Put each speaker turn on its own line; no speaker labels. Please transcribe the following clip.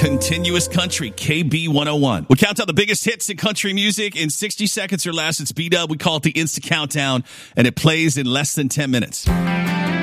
Continuous Country, KB 101. We count down the biggest hits in country music in 60 seconds or less. It's B-Dub. We call it the Insta Countdown, and it plays in less than 10 minutes.